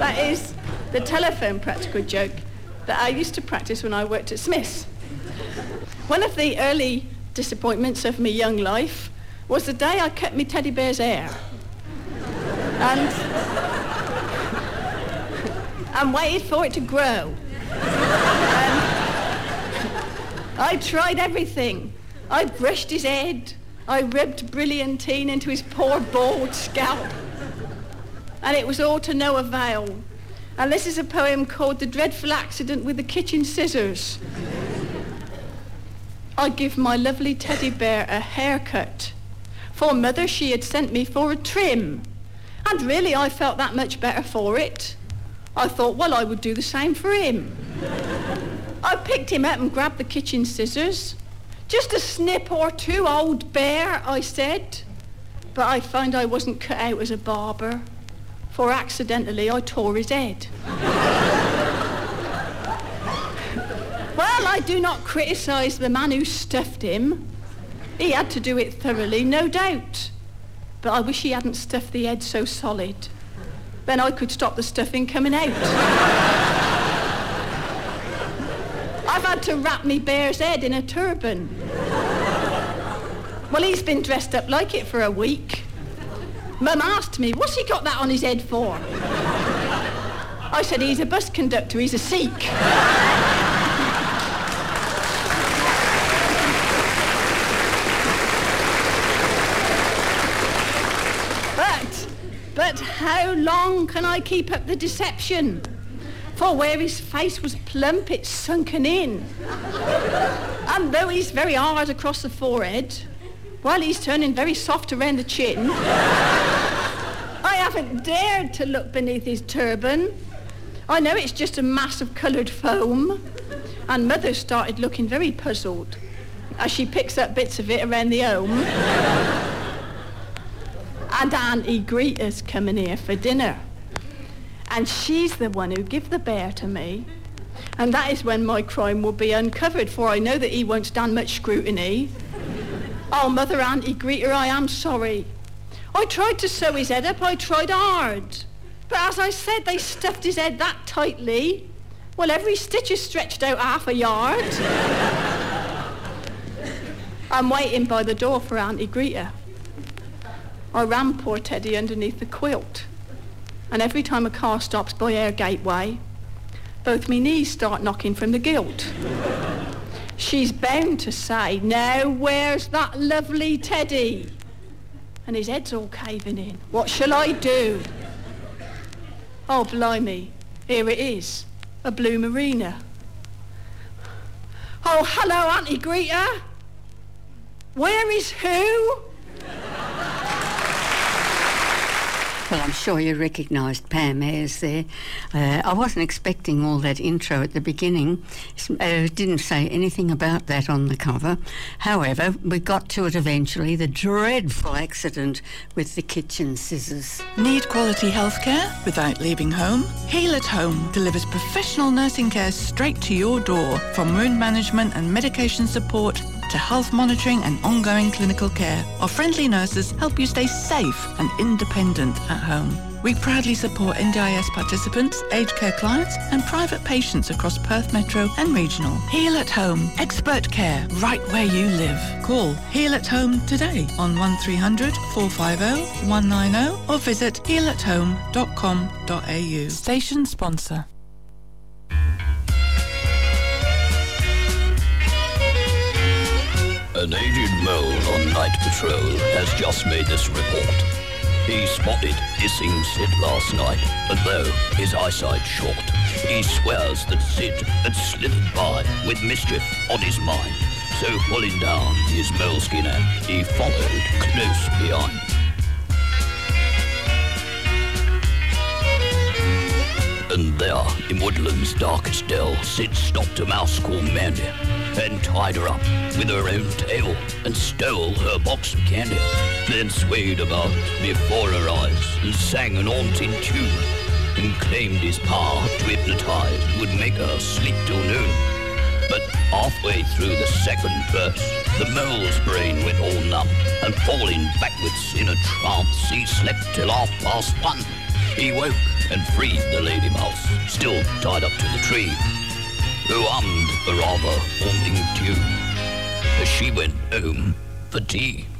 That is the telephone practical joke that I used to practice when I worked at Smith's. One of the early disappointments of my young life was the day I cut my teddy bear's hair. And waited for it to grow. I tried everything. I brushed his head. I rubbed brilliantine into his poor bald scalp. And it was all to no avail. And this is a poem called The Dreadful Accident with the Kitchen Scissors. I give my lovely teddy bear a haircut. For mother she had sent me for a trim. And really I felt that much better for it. I thought, well, I would do the same for him. I picked him up and grabbed the kitchen scissors. Just a snip or two, old bear, I said. But I found I wasn't cut out as a barber, for accidentally I tore his head. Well, I do not criticise the man who stuffed him. He had to do it thoroughly, no doubt. But I wish he hadn't stuffed the head so solid. Then I could stop the stuffing coming out. I've had to wrap me bear's head in a turban. Well, he's been dressed up like it for a week. Mum asked me, what's he got that on his head for? I said, he's a bus conductor, he's a Sikh. But how long can I keep up the deception? For where his face was plump, it's sunken in. And though he's very hard across the forehead, while he's turning very soft around the chin, I haven't dared to look beneath his turban. I know it's just a mass of coloured foam. And Mother started looking very puzzled as she picks up bits of it around the home. And Auntie Greta's coming here for dinner. And she's the one who gave the bear to me. And that is when my crime will be uncovered, for I know that he won't stand much scrutiny. Oh, Mother Auntie Greta, I am sorry. I tried to sew his head up, I tried hard. But as I said, they stuffed his head that tightly. Well, every stitch is stretched out half a yard. I'm waiting by the door for Auntie Greta. I ram poor Teddy underneath the quilt. And every time a car stops by our gateway, both me knees start knocking from the guilt. She's bound to say, now where's that lovely Teddy? And his head's all caving in. What shall I do? Oh, blimey, here it is, a blue marina. Oh, hello, Auntie Greta. Where is who? Well, I'm sure you recognised Pam Ayres there. I wasn't expecting all that intro at the beginning. Didn't say anything about that on the cover. However, we got to it eventually, the dreadful accident with the kitchen scissors. Need quality healthcare without leaving home? Heal at Home delivers professional nursing care straight to your door, from wound management and medication support to health monitoring and ongoing clinical care. Our friendly nurses help you stay safe and independent at home. We proudly support NDIS participants, aged care clients and private patients across Perth Metro and Regional. Heal at Home. Expert care right where you live. Call Heal at Home today on 1300 450 190 or visit healathome.com.au. Station sponsor. An aged mole on night patrol has just made this report. He spotted hissing Sid last night, and though his eyesight's short, he swears that Sid had slithered by with mischief on his mind. So pulling down his moleskin hat, he followed close behind. And there, in Woodland's darkest dell, Sid stopped a mouse called Mandy and tied her up with her own tail and stole her box of candy. Then swayed about before her eyes and sang an haunting tune and claimed his power to hypnotize would make her sleep till noon. But halfway through the second verse, the mole's brain went all numb, and falling backwards in a trance, he slept till 1:30. he woke and freed the lady mouse, still tied up to the tree, who hummed a rather haunting tune as she went home for tea.